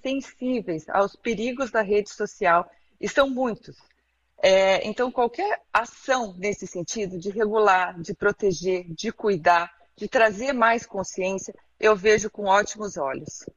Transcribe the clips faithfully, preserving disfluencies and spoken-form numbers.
sensíveis aos perigos da rede social, e são muitos. É, então, qualquer ação nesse sentido, de regular, de proteger, de cuidar, de trazer mais consciência, eu vejo com ótimos olhos.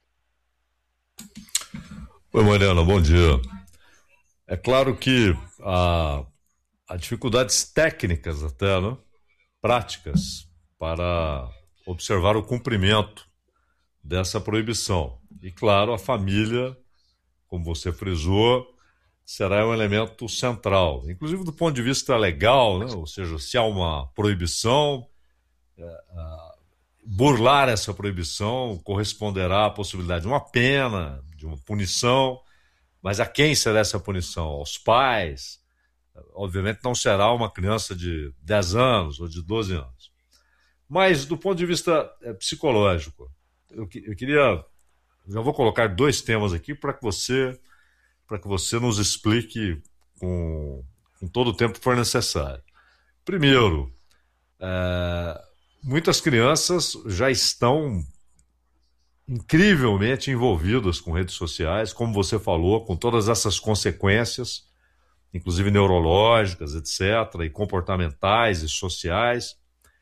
Oi, Mariana, bom dia. É claro que há, há dificuldades técnicas até, né? Práticas, para observar o cumprimento dessa proibição. E, claro, a família, como você frisou, será um elemento central, inclusive do ponto de vista legal, né? Ou seja, se há uma proibição, é, a, burlar essa proibição corresponderá à possibilidade de uma pena, de uma punição, mas a quem será essa punição? Aos pais? Obviamente não será uma criança de dez anos ou de doze anos. Mas do ponto de vista é, psicológico, eu, eu queria, já vou colocar dois temas aqui para que você para que você nos explique com, com todo o tempo que for necessário. Primeiro, é, muitas crianças já estão incrivelmente envolvidas com redes sociais, como você falou, com todas essas consequências, inclusive neurológicas, etcétera, e comportamentais e sociais.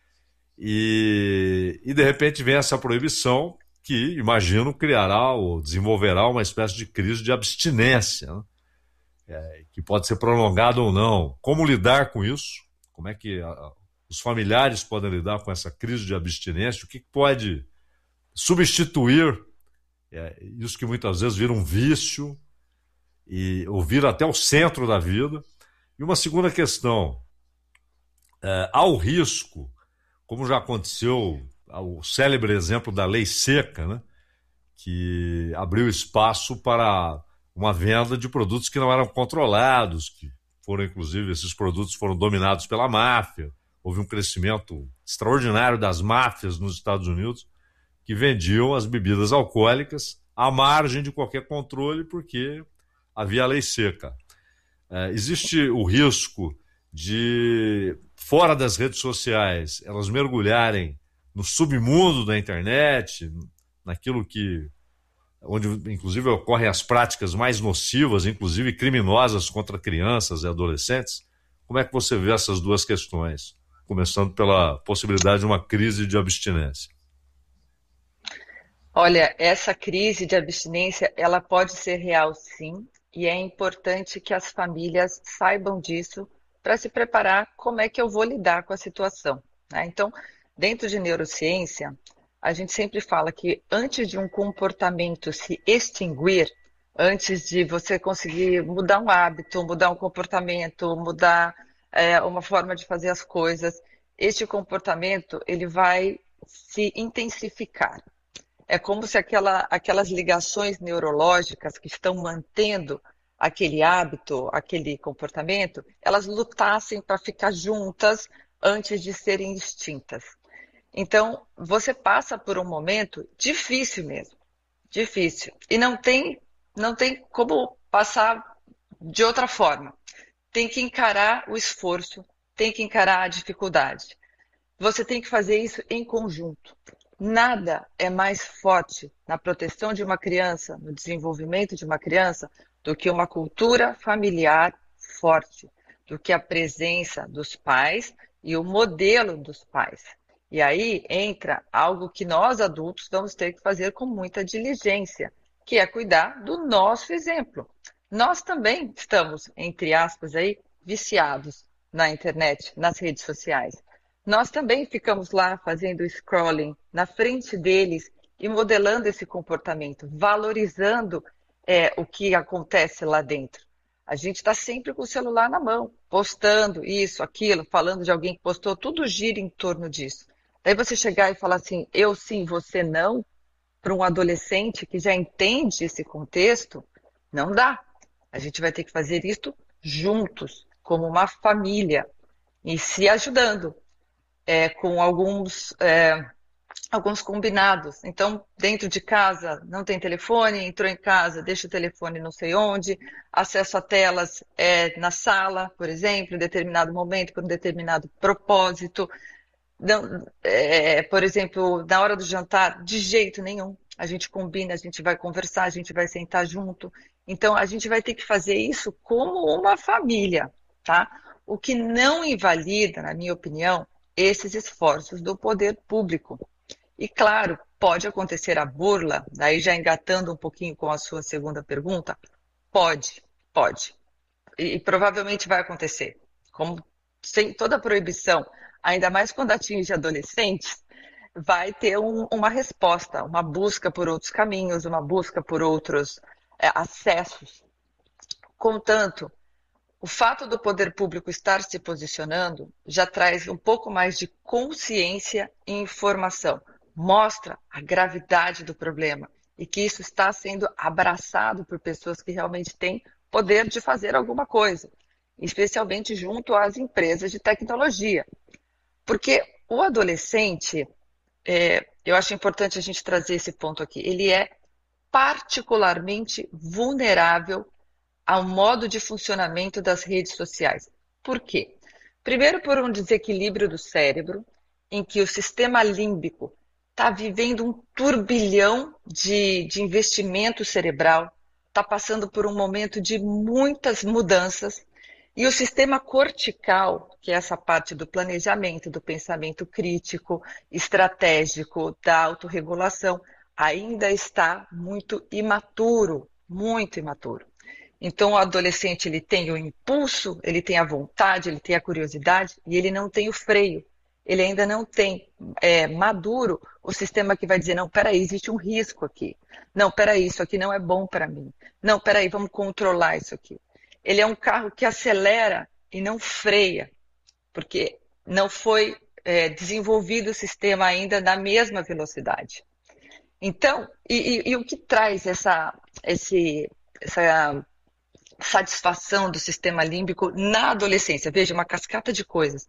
E, e de repente vem essa proibição que, imagino, criará ou desenvolverá uma espécie de crise de abstinência, né? É, que pode ser prolongada ou não. Como lidar com isso? Como é que a, os familiares podem lidar com essa crise de abstinência? O que pode substituir é, isso que muitas vezes vira um vício e, ou vira até o centro da vida? E uma segunda questão, é, há o risco, como já aconteceu, o célebre exemplo da lei seca, né, que abriu espaço para uma venda de produtos que não eram controlados, que foram, inclusive, esses produtos foram dominados pela máfia. Houve um crescimento extraordinário das máfias nos Estados Unidos, que vendiam as bebidas alcoólicas à margem de qualquer controle, porque havia a lei seca. É, existe o risco de, fora das redes sociais, elas mergulharem no submundo da internet, naquilo que, onde inclusive ocorrem as práticas mais nocivas, inclusive criminosas contra crianças e adolescentes. Como é que você vê essas duas questões? Começando pela possibilidade de uma crise de abstinência. Olha, essa crise de abstinência, ela pode ser real, sim, e é importante que as famílias saibam disso para se preparar como é que eu vou lidar com a situação, né? Então, dentro de neurociência, a gente sempre fala que antes de um comportamento se extinguir, antes de você conseguir mudar um hábito, mudar um comportamento, mudar é, uma forma de fazer as coisas, este comportamento ele vai se intensificar. É como se aquela, aquelas ligações neurológicas que estão mantendo aquele hábito, aquele comportamento, elas lutassem para ficar juntas antes de serem extintas. Então, você passa por um momento difícil mesmo, difícil. E não tem, não tem como passar de outra forma. Tem que encarar o esforço, tem que encarar a dificuldade. Você tem que fazer isso em conjunto. Nada é mais forte na proteção de uma criança, no desenvolvimento de uma criança, do que uma cultura familiar forte, do que a presença dos pais e o modelo dos pais. E aí entra algo que nós adultos vamos ter que fazer com muita diligência, que é cuidar do nosso exemplo. Nós também estamos, entre aspas, aí, viciados na internet, nas redes sociais. Nós também ficamos lá fazendo scrolling na frente deles e modelando esse comportamento, valorizando é, o que acontece lá dentro. A gente está sempre com o celular na mão, postando isso, aquilo, falando de alguém que postou, tudo gira em torno disso. Daí você chegar e falar assim, eu sim, você não, para um adolescente que já entende esse contexto, não dá. A gente vai ter que fazer isso juntos, como uma família, e se ajudando. É, com alguns, é, alguns combinados. Então, dentro de casa, não tem telefone, entrou em casa, deixa o telefone não sei onde, acesso a telas é, na sala, por exemplo, em determinado momento, por um determinado propósito. Não, é, por exemplo, na hora do jantar, de jeito nenhum. a gente combina, a gente vai conversar, a gente vai sentar junto. Então, a gente vai ter que fazer isso como uma família, tá? O que não invalida, na minha opinião, esses esforços do poder público. E, claro, pode acontecer a burla, daí já engatando um pouquinho com a sua segunda pergunta, pode, pode. E, e provavelmente vai acontecer. Como sem toda proibição, ainda mais quando atinge adolescentes, vai ter um, uma resposta, uma busca por outros caminhos, uma busca por outros é, acessos. Contanto, o fato do poder público estar se posicionando já traz um pouco mais de consciência e informação. Mostra a gravidade do problema e que isso está sendo abraçado por pessoas que realmente têm poder de fazer alguma coisa, especialmente junto às empresas de tecnologia. Porque o adolescente, é, eu acho importante a gente trazer esse ponto aqui, ele é particularmente vulnerável ao modo de funcionamento das redes sociais. Por quê? Primeiro, por um desequilíbrio do cérebro, em que o sistema límbico está vivendo um turbilhão de, de investimento cerebral, está passando por um momento de muitas mudanças, e o sistema cortical, que é essa parte do planejamento, do pensamento crítico, estratégico, da autorregulação, ainda está muito imaturo, muito imaturo. Então, o adolescente ele tem o impulso, ele tem a vontade, ele tem a curiosidade e ele não tem o freio. Ele ainda não tem é, maduro o sistema que vai dizer, não, peraí, existe um risco aqui. Não, peraí, isso aqui não é bom para mim. Não, peraí, vamos controlar isso aqui. Ele é um carro que acelera e não freia, porque não foi é, desenvolvido o sistema ainda na mesma velocidade. Então, e, e, e o que traz essa, esse, essa satisfação do sistema límbico na adolescência? Veja, uma cascata de coisas.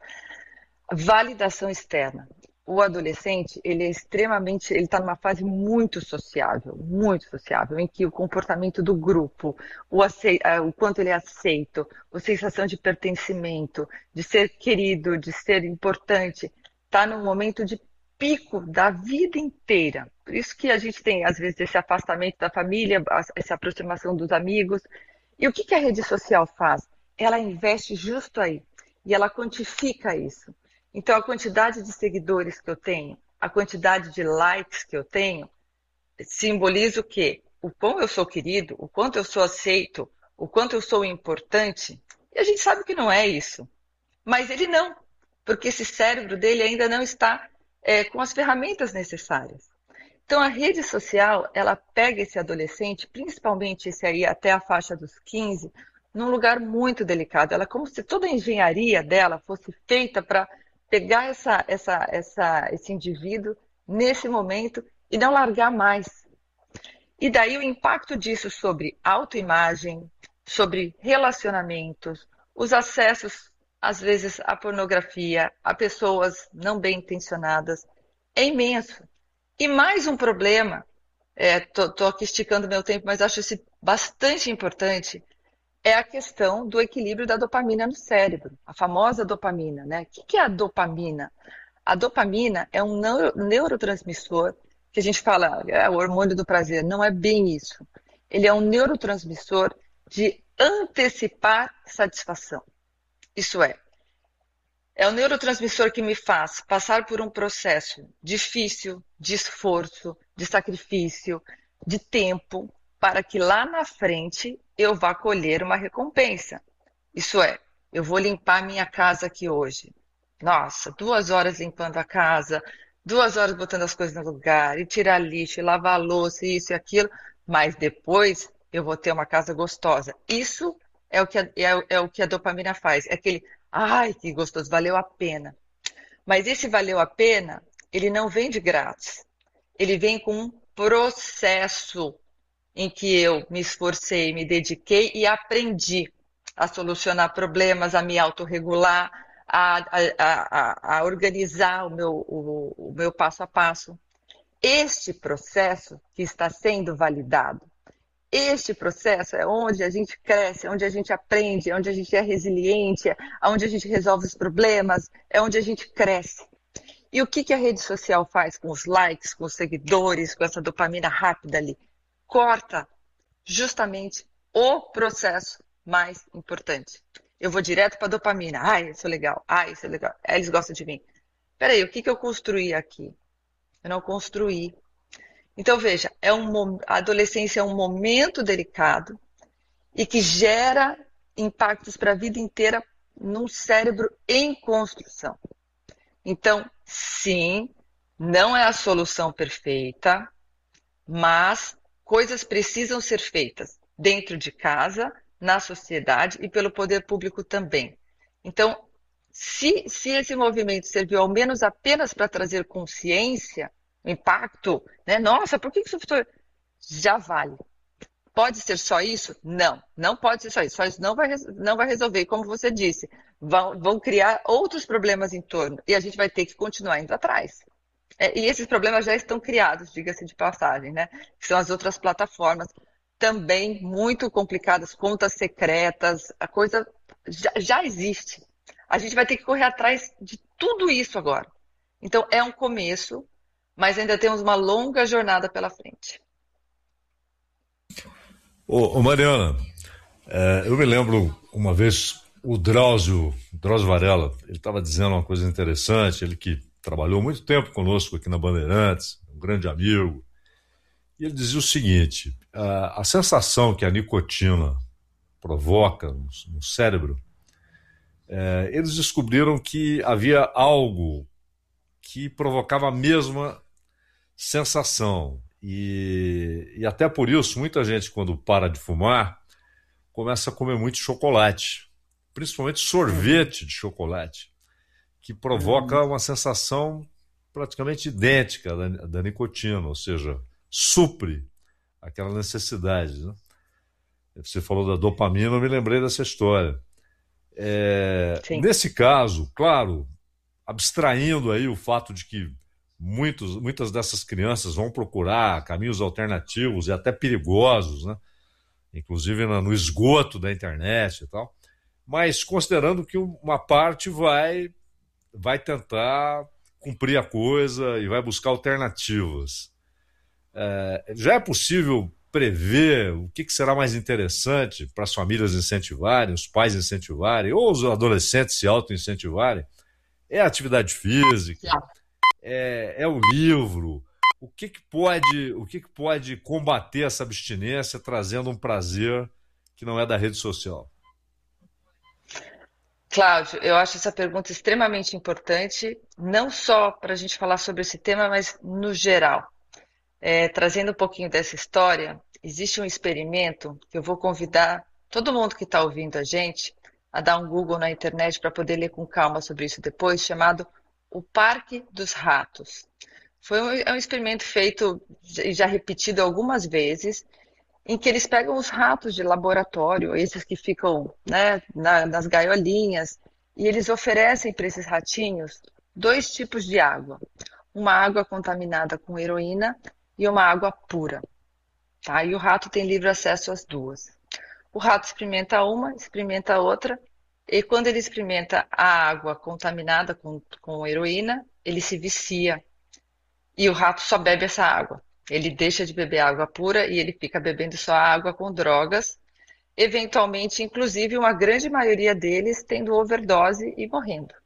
Validação externa. O adolescente, ele é extremamente, ele está numa fase muito sociável, muito sociável, em que o comportamento do grupo, o, acei, o quanto ele é aceito, a sensação de pertencimento, de ser querido, de ser importante, está num momento de pico da vida inteira. Por isso que a gente tem, às vezes, esse afastamento da família, essa aproximação dos amigos. E o que, que a rede social faz? Ela investe justo aí, e ela quantifica isso. Então, a quantidade de seguidores que eu tenho, a quantidade de likes que eu tenho, simboliza o quê? O quão eu sou querido, o quanto eu sou aceito, o quanto eu sou importante. E a gente sabe que não é isso. Mas ele não, porque esse cérebro dele ainda não está é, com as ferramentas necessárias. Então, a rede social, ela pega esse adolescente, principalmente esse aí até a faixa dos quinze, num lugar muito delicado. Ela é como se toda a engenharia dela fosse feita para pegar essa, essa, essa, esse indivíduo nesse momento e não largar mais. E daí o impacto disso sobre autoimagem, sobre relacionamentos, os acessos, às vezes, à pornografia, a pessoas não bem intencionadas, é imenso. E mais um problema, estou é, aqui esticando meu tempo, mas acho isso bastante importante, é a questão do equilíbrio da dopamina no cérebro, a famosa dopamina, né? O que é a dopamina? A dopamina é um neuro, neurotransmissor, que a gente fala, é o hormônio do prazer, não é bem isso. Ele é um neurotransmissor de antecipar satisfação. Isso é, é o neurotransmissor que me faz passar por um processo difícil, de esforço, de sacrifício, de tempo, para que lá na frente eu vá colher uma recompensa. Isso é, eu vou limpar minha casa aqui hoje. Nossa, duas horas limpando a casa, duas horas botando as coisas no lugar, e tirar lixo, e lavar a louça, isso e aquilo, mas depois eu vou ter uma casa gostosa. Isso é o que a, é, é o que a dopamina faz, é aquele, ai, que gostoso, valeu a pena. Mas esse valeu a pena, ele não vem de grátis. Ele vem com um processo em que eu me esforcei, me dediquei e aprendi a solucionar problemas, a me autorregular, a, a, a, a organizar o meu, o, o meu passo a passo. Este processo que está sendo validado, este processo é onde a gente cresce, é onde a gente aprende, é onde a gente é resiliente, é onde a gente resolve os problemas, é onde a gente cresce. E o que, que a rede social faz com os likes, com os seguidores, com essa dopamina rápida ali? Corta justamente o processo mais importante. Eu vou direto para a dopamina. Ai, isso é legal. Ai, isso é legal. Aí eles gostam de mim. Peraí, o que, que eu construí aqui? Eu não construí. Então, veja, é um, a adolescência é um momento delicado e que gera impactos para a vida inteira num cérebro em construção. Então, sim, não é a solução perfeita, mas coisas precisam ser feitas dentro de casa, na sociedade e pelo poder público também. Então, se, se esse movimento serviu ao menos apenas para trazer consciência, impacto, né? Nossa, por que isso já vale? Pode ser só isso? Não, não pode ser só isso. Só isso não vai, não vai resolver. Como você disse, vão, vão criar outros problemas em torno e a gente vai ter que continuar indo atrás. É, e esses problemas já estão criados, diga-se de passagem, né? Que são as outras plataformas, também muito complicadas, contas secretas, a coisa já, já existe. A gente vai ter que correr atrás de tudo isso agora. Então, é um começo, mas ainda temos uma longa jornada pela frente. Ô, ô Mariana, é, eu me lembro uma vez o Drauzio, Drauzio Varela, ele estava dizendo uma coisa interessante, ele que trabalhou muito tempo conosco aqui na Bandeirantes, um grande amigo, e ele dizia o seguinte, a, a sensação que a nicotina provoca no, no cérebro, é, eles descobriram que havia algo que provocava a mesma sensação. E, e até por isso, muita gente, quando para de fumar, começa a comer muito chocolate, principalmente sorvete de chocolate, que provoca uma sensação praticamente idêntica da, da nicotina, ou seja, supre aquela necessidade. Né? Você falou da dopamina, eu me lembrei dessa história. É, nesse caso, claro, abstraindo aí o fato de que muitos, muitas dessas crianças vão procurar caminhos alternativos e até perigosos, né? Inclusive no esgoto da internet e tal, mas considerando que uma parte vai, vai tentar cumprir a coisa e vai buscar alternativas. É, já é possível prever o que, que será mais interessante para as famílias incentivarem, os pais incentivarem, ou os adolescentes se auto-incentivarem? É a atividade física, é, é o livro. O que, que pode, o que, que pode combater essa abstinência trazendo um prazer que não é da rede social? Cláudio, eu acho essa pergunta extremamente importante, não só para a gente falar sobre esse tema, mas no geral. É, trazendo um pouquinho dessa história, existe um experimento que eu vou convidar todo mundo que está ouvindo a gente a dar um Google na internet para poder ler com calma sobre isso depois, chamado O Parque dos Ratos. Foi um, é um experimento feito e já repetido algumas vezes, em que eles pegam os ratos de laboratório, esses que ficam, né, na, nas gaiolinhas, e eles oferecem para esses ratinhos dois tipos de água. Uma água contaminada com heroína e uma água pura. Tá? E o rato tem livre acesso às duas. O rato experimenta uma, experimenta a outra, e quando ele experimenta a água contaminada com, com heroína, ele se vicia. E o rato só bebe essa água. Ele deixa de beber água pura e ele fica bebendo só água com drogas. Eventualmente, inclusive, uma grande maioria deles tendo overdose e morrendo.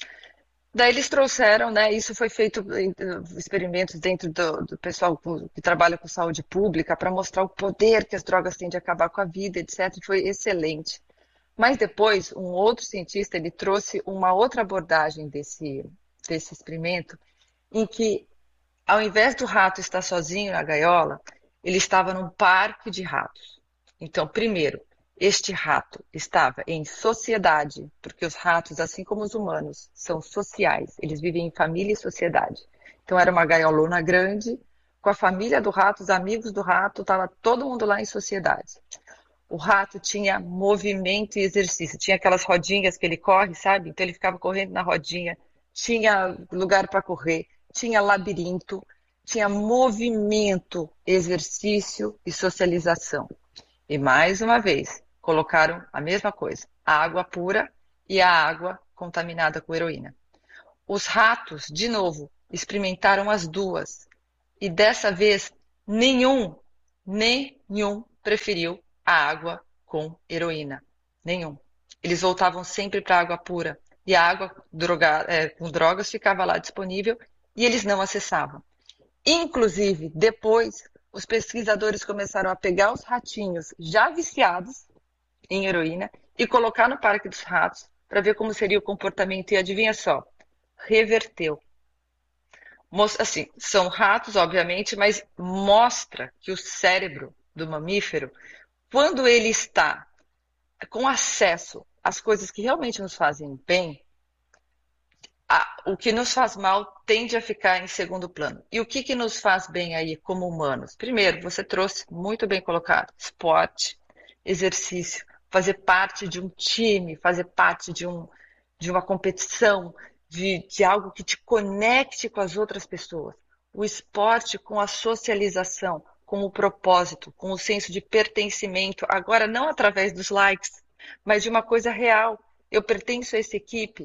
Daí eles trouxeram, né, isso foi feito em experimentos dentro do, do pessoal que trabalha com saúde pública para mostrar o poder que as drogas têm de acabar com a vida, etcétera. Foi excelente. Mas depois, um outro cientista, ele trouxe uma outra abordagem desse, desse experimento, em que, ao invés do rato estar sozinho na gaiola, ele estava num parque de ratos. Então, primeiro, este rato estava em sociedade, porque os ratos, assim como os humanos, são sociais. Eles vivem em família e sociedade. Então, era uma gaiolona grande, com a família do rato, os amigos do rato, estava todo mundo lá em sociedade. O rato tinha movimento e exercício. Tinha aquelas rodinhas que ele corre, sabe? Então, ele ficava correndo na rodinha. Tinha lugar para correr. Tinha labirinto. Tinha movimento, exercício e socialização. E, mais uma vez, colocaram a mesma coisa, a água pura e a água contaminada com heroína. Os ratos, de novo, experimentaram as duas. E dessa vez, nenhum, nenhum preferiu a água com heroína. Nenhum. Eles voltavam sempre para a água pura. E a água droga, é, com drogas ficava lá disponível e eles não acessavam. Inclusive, depois, os pesquisadores começaram a pegar os ratinhos já viciados em heroína e colocar no Parque dos Ratos para ver como seria o comportamento. E adivinha só, reverteu. Assim, são ratos, obviamente, mas mostra que o cérebro do mamífero, quando ele está com acesso às coisas que realmente nos fazem bem, a, o que nos faz mal tende a ficar em segundo plano. E o que, que nos faz bem aí como humanos? Primeiro, você trouxe muito bem colocado, esporte, exercício, fazer parte de um time, fazer parte de, um, de uma competição, de, de algo que te conecte com as outras pessoas. O esporte com a socialização, com o propósito, com o senso de pertencimento, agora não através dos likes, mas de uma coisa real. Eu pertenço a essa equipe,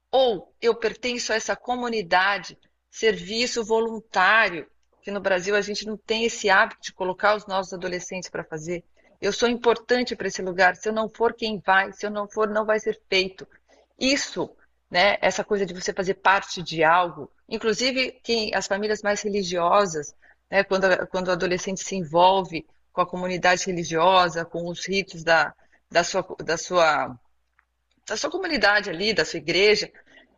ou eu pertenço a essa comunidade, serviço voluntário, que no Brasil a gente não tem esse hábito de colocar os nossos adolescentes para fazer. Eu sou importante para esse lugar, se eu não for, quem vai? Se eu não for, não vai ser feito. Isso, né, essa coisa de você fazer parte de algo, inclusive quem, as famílias mais religiosas, né, quando, quando o adolescente se envolve com a comunidade religiosa, com os ritos da, da, sua, da, sua, da sua comunidade ali, da sua igreja,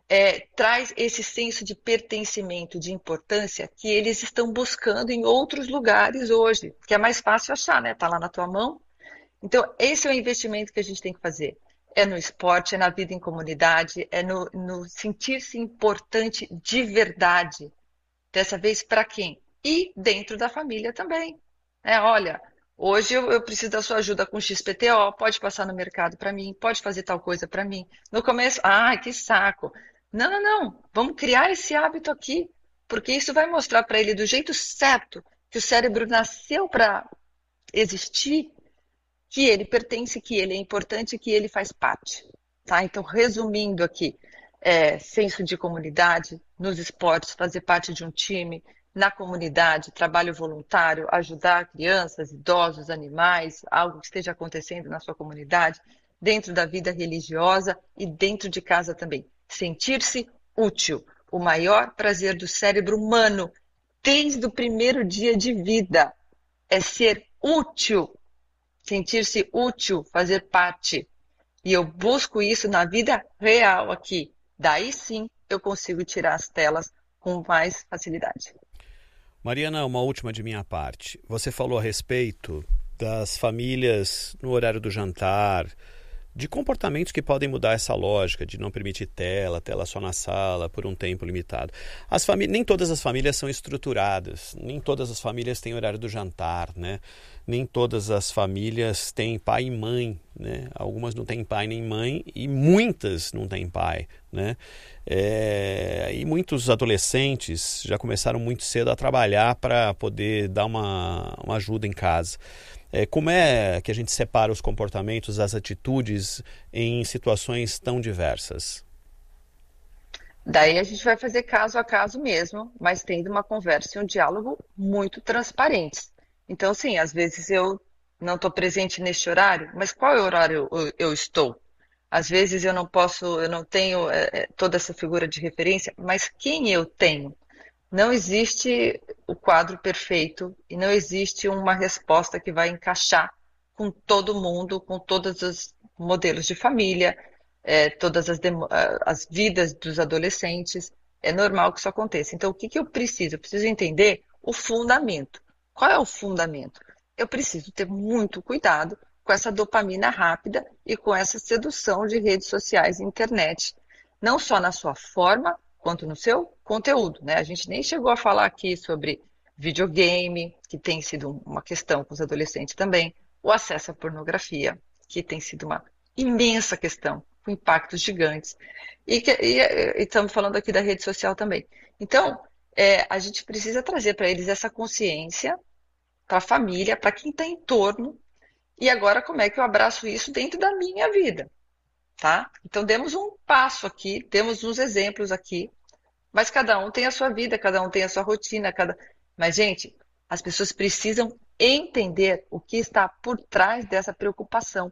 é, traz esse senso de pertencimento, de importância que eles estão buscando em outros lugares hoje, que é mais fácil achar, né? Está lá na tua mão. Então, esse é o investimento que a gente tem que fazer. É no esporte, é na vida em comunidade, é no, no sentir-se importante de verdade. Dessa vez, para quem? E dentro da família também. É, olha, hoje eu, eu preciso da sua ajuda com X P T O, pode passar no mercado para mim, pode fazer tal coisa para mim. No começo, ai, que saco. Não, não, não. Vamos criar esse hábito aqui, porque isso vai mostrar para ele do jeito certo que o cérebro nasceu para existir, que ele pertence, que ele é importante, que ele faz parte. Tá? Então, resumindo aqui, é, senso de comunidade, nos esportes, fazer parte de um time, na comunidade, trabalho voluntário, ajudar crianças, idosos, animais, algo que esteja acontecendo na sua comunidade, dentro da vida religiosa e dentro de casa também. Sentir-se útil, o maior prazer do cérebro humano, desde o primeiro dia de vida, é ser útil, sentir-se útil, fazer parte. E eu busco isso na vida real aqui. Daí sim eu consigo tirar as telas com mais facilidade. Mariana, uma última de minha parte. Você falou a respeito das famílias no horário do jantar, de comportamentos que podem mudar essa lógica de não permitir tela, tela só na sala, por um tempo limitado. As famí- nem todas as famílias são estruturadas, nem todas as famílias têm horário do jantar, né? Nem todas as famílias têm pai e mãe, né? Algumas não têm pai nem mãe e muitas não têm pai, né? É... E muitos adolescentes já começaram muito cedo a trabalhar para poder dar uma, uma ajuda em casa. É, como é que a gente separa os comportamentos, as atitudes em situações tão diversas? Daí a gente vai fazer caso a caso mesmo, mas tendo uma conversa e um diálogo muito transparentes. Então, sim, às vezes eu não estou presente neste horário, mas qual horário eu, eu estou? Às vezes eu não posso, eu não tenho é, toda essa figura de referência, mas quem eu tenho? Não existe o quadro perfeito e não existe uma resposta que vai encaixar com todo mundo, com todos os modelos de família, é, todas as, as vidas dos adolescentes. É normal que isso aconteça. Então, o que, que eu preciso? Eu preciso entender o fundamento. Qual é o fundamento? Eu preciso ter muito cuidado com essa dopamina rápida e com essa sedução de redes sociais e internet. Não só na sua forma, quanto no seu conteúdo, né? A gente nem chegou a falar aqui sobre videogame, que tem sido uma questão com os adolescentes também, o acesso à pornografia, que tem sido uma imensa questão, com impactos gigantes. E, que, e, e estamos falando aqui da rede social também. Então, é, a gente precisa trazer para eles essa consciência, para a família, para quem está em torno, e agora como é que eu abraço isso dentro da minha vida, tá? Então, demos um passo aqui, temos uns exemplos aqui, Mas cada um tem a sua vida, cada um tem a sua rotina, cada... Mas, gente, as pessoas precisam entender o que está por trás dessa preocupação.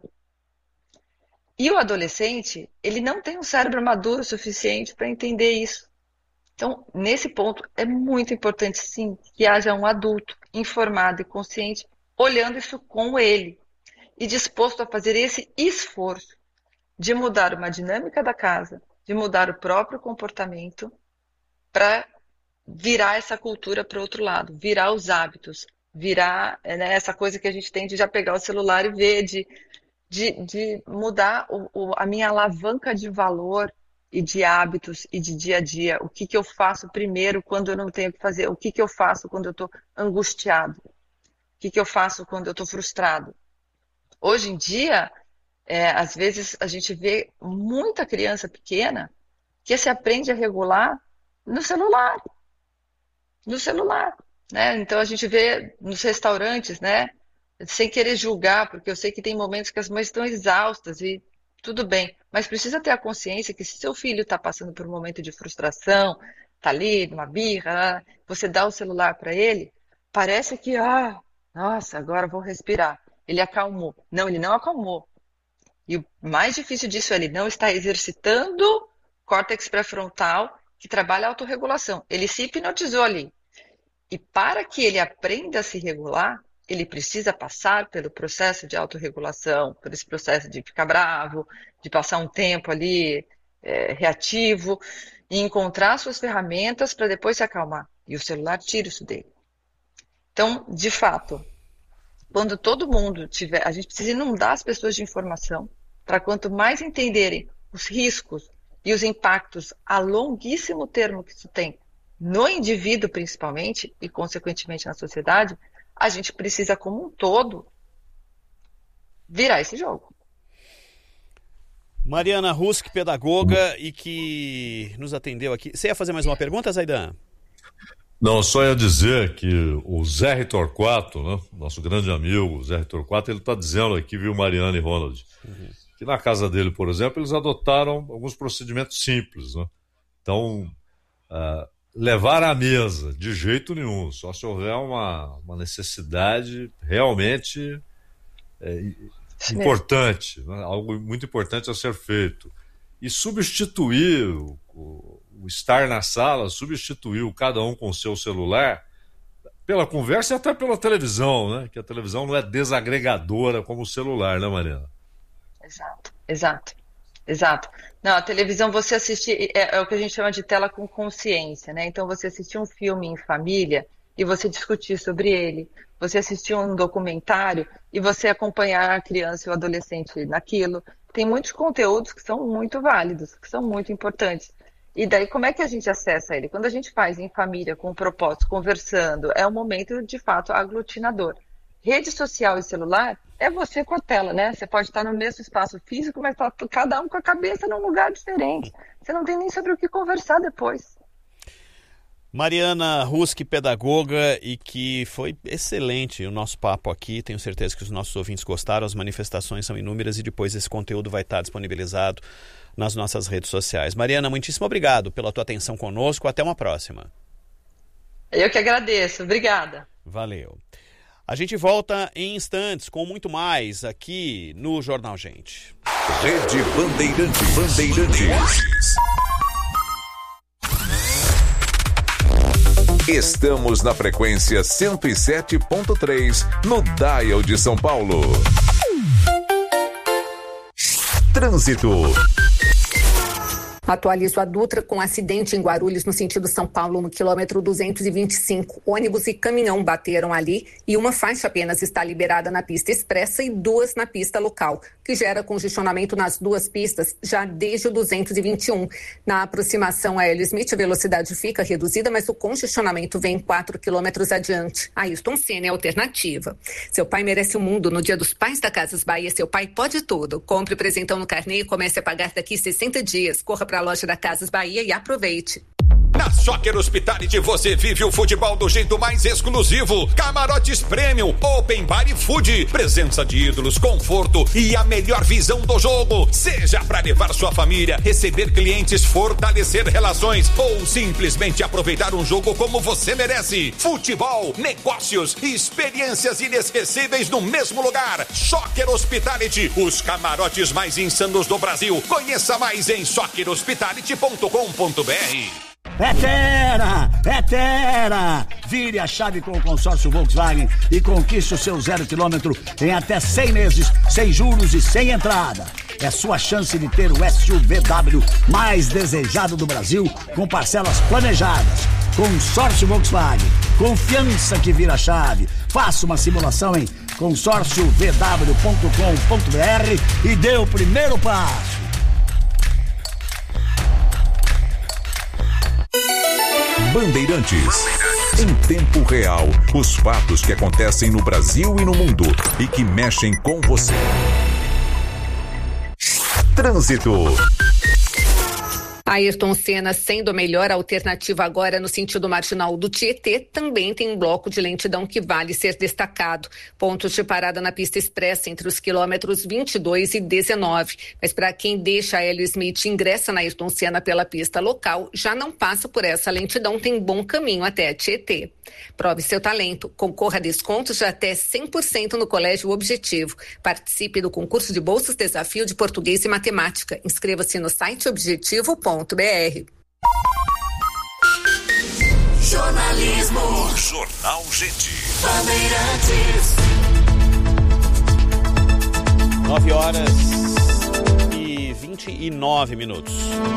E o adolescente, ele não tem um cérebro maduro o suficiente para entender isso. Então, nesse ponto, é muito importante, sim, que haja um adulto informado e consciente, olhando isso com ele e disposto a fazer esse esforço de mudar uma dinâmica da casa, de mudar o próprio comportamento para virar essa cultura para o outro lado, virar os hábitos, virar, né, essa coisa que a gente tem de já pegar o celular e ver, de, de, de mudar o, o, a minha alavanca de valor e de hábitos e de dia a dia. O que, que eu faço primeiro quando eu não tenho o que fazer? O que, que eu faço quando eu estou angustiado? O que, que eu faço quando eu estou frustrado? Hoje em dia, é, às vezes a gente vê muita criança pequena que se aprende a regular no celular. No celular, né? Então a gente vê nos restaurantes, né? Sem querer julgar, porque eu sei que tem momentos que as mães estão exaustas e tudo bem, mas precisa ter a consciência que se seu filho está passando por um momento de frustração, está ali, numa birra, você dá o celular para ele, parece que, ah, nossa, agora vou respirar. Ele acalmou. Não, ele não acalmou. E o mais difícil disso é ele não está exercitando o córtex pré-frontal, que trabalha a autorregulação. Ele se hipnotizou ali. E para que ele aprenda a se regular, ele precisa passar pelo processo de autorregulação, por esse processo de ficar bravo, de passar um tempo ali é, reativo, e encontrar suas ferramentas para depois se acalmar. E o celular tira isso dele. Então, de fato, quando todo mundo tiver... A gente precisa inundar as pessoas de informação, para quanto mais entenderem os riscos e os impactos a longuíssimo termo que isso tem no indivíduo principalmente e consequentemente na sociedade, a gente precisa como um todo virar esse jogo. Mariana Rusk, pedagoga e que nos atendeu aqui. Você ia fazer mais uma pergunta, Zaidan? Não, só ia dizer que o Zé Torquato, né, nosso grande amigo, o Zé Torquato, ele está dizendo aqui, viu, Mariana e Ronald, uhum. que na casa dele, por exemplo, eles adotaram alguns procedimentos simples, né? Então, uh, levar à mesa, de jeito nenhum, só se houver uma, uma necessidade realmente é, importante, né? Algo muito importante a ser feito. E substituir o, o, o estar na sala, substituir o cada um com o seu celular pela conversa e até pela televisão, né? Que a televisão não é desagregadora como o celular, né, Mariana? Exato, exato, exato. Não, a televisão você assiste, é, é o que a gente chama de tela com consciência, né? Então você assistir um filme em família e você discutir sobre ele, você assistir um documentário e você acompanhar a criança e o adolescente naquilo. Tem muitos conteúdos que são muito válidos, que são muito importantes. E daí como é que a gente acessa ele? Quando a gente faz em família, com propósito, conversando, é um momento de fato aglutinador. Rede social e celular é você com a tela, né? Você pode estar no mesmo espaço físico, mas tá cada um com a cabeça num lugar diferente. Você não tem nem sobre o que conversar depois. Mariana Rusk, pedagoga, e que foi excelente o nosso papo aqui. Tenho certeza que os nossos ouvintes gostaram. As manifestações são inúmeras e depois esse conteúdo vai estar disponibilizado nas nossas redes sociais. Mariana, muitíssimo obrigado pela tua atenção conosco. Até uma próxima. Eu que agradeço. Obrigada. Valeu. A gente volta em instantes com muito mais aqui no Jornal Gente. Rede Bandeirantes. Bandeirantes. Estamos na frequência cento e sete ponto três no Dial de São Paulo. Trânsito. Atualizo a Dutra com acidente em Guarulhos, no sentido São Paulo, no quilômetro duzentos e vinte e cinco. Ônibus e caminhão bateram ali e uma faixa apenas está liberada na pista expressa e duas na pista local, que gera congestionamento nas duas pistas já desde o duzentos e vinte e um. Na aproximação a Hélio Smith, a velocidade fica reduzida, mas o congestionamento vem quatro quilômetros adiante. Ailton Senna é a alternativa. Seu pai merece o mundo. No Dia dos Pais da Casas Bahia, seu pai pode tudo. Compre presentão no carnê e comece a pagar daqui sessenta dias. Corra para a loja da Casas Bahia e aproveite. Na Soccer Hospitality você vive o futebol do jeito mais exclusivo. Camarotes Premium, Open Bar e Food. Presença de ídolos, conforto e a melhor visão do jogo. Seja para levar sua família, receber clientes, fortalecer relações ou simplesmente aproveitar um jogo como você merece. Futebol, negócios e experiências inesquecíveis no mesmo lugar. Soccer Hospitality, os camarotes mais insanos do Brasil. Conheça mais em soccer hospitality ponto com ponto b r. É Terra! É Terra! Vire a chave com o consórcio Volkswagen e conquiste o seu zero quilômetro em até cem meses, sem juros e sem entrada. É sua chance de ter o S U V W mais desejado do Brasil, com parcelas planejadas. Consórcio Volkswagen. Confiança que vira chave. Faça uma simulação em consórcio v w ponto com ponto b r e dê o primeiro passo. Bandeirantes. Em tempo real, os fatos que acontecem no Brasil e no mundo e que mexem com você. Trânsito. Ayrton Senna, sendo a melhor alternativa agora no sentido marginal do Tietê, também tem um bloco de lentidão que vale ser destacado. Pontos de parada na pista expressa entre os quilômetros vinte e dois e dezenove. Mas para quem deixa a Hélio Smith e ingressa na Ayrton Senna pela pista local, já não passa por essa lentidão, tem bom caminho até a Tietê. Prove seu talento, concorra a descontos de até cem por cento no Colégio Objetivo. Participe do concurso de bolsas Desafio de Português e Matemática. Inscreva-se no site objetivo ponto b r. Jornalismo. Jornal Gente. Bandeirantes. nove horas e vinte e nove minutos.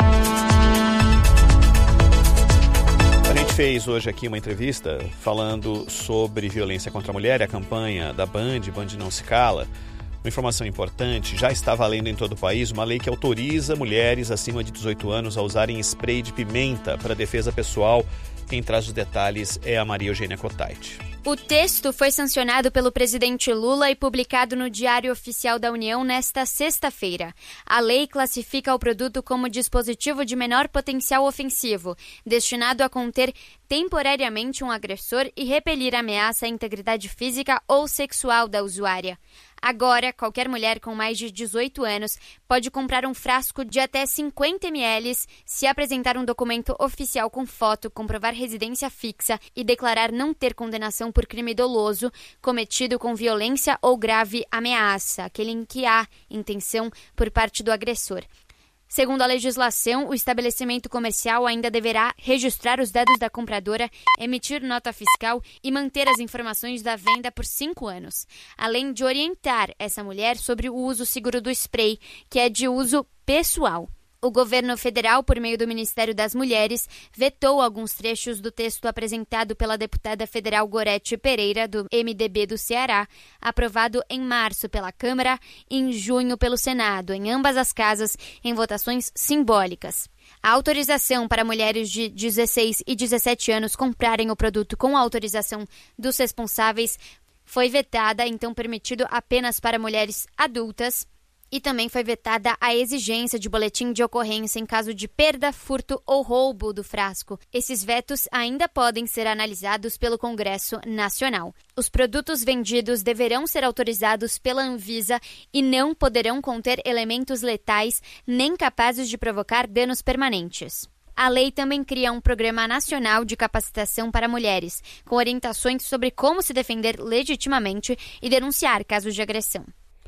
A gente fez hoje aqui uma entrevista falando sobre violência contra a mulher e a campanha da Band, Band Não Se Cala. Uma informação importante, já está valendo em todo o país uma lei que autoriza mulheres acima de dezoito anos a usarem spray de pimenta para defesa pessoal. Quem traz os detalhes é a Maria Eugênia Cotait. O texto foi sancionado pelo presidente Lula e publicado no Diário Oficial da União nesta sexta-feira. A lei classifica o produto como dispositivo de menor potencial ofensivo, destinado a conter temporariamente um agressor e repelir ameaça à integridade física ou sexual da usuária. Agora, qualquer mulher com mais de dezoito anos pode comprar um frasco de até cinquenta mililitros se apresentar um documento oficial com foto, comprovar residência fixa e declarar não ter condenação por crime doloso cometido com violência ou grave ameaça, aquele em que há intenção por parte do agressor. Segundo a legislação, o estabelecimento comercial ainda deverá registrar os dados da compradora, emitir nota fiscal e manter as informações da venda por cinco anos, além de orientar essa mulher sobre o uso seguro do spray, que é de uso pessoal. O governo federal, por meio do Ministério das Mulheres, vetou alguns trechos do texto apresentado pela deputada federal Gorete Pereira, do M D B do Ceará, aprovado em março pela Câmara e em junho pelo Senado, em ambas as casas, em votações simbólicas. A autorização para mulheres de dezesseis e dezessete anos comprarem o produto com a autorização dos responsáveis foi vetada, então permitido apenas para mulheres adultas. E também foi vetada a exigência de boletim de ocorrência em caso de perda, furto ou roubo do frasco. Esses vetos ainda podem ser analisados pelo Congresso Nacional. Os produtos vendidos deverão ser autorizados pela Anvisa e não poderão conter elementos letais nem capazes de provocar danos permanentes. A lei também cria um programa nacional de capacitação para mulheres, com orientações sobre como se defender legitimamente e denunciar casos de agressão.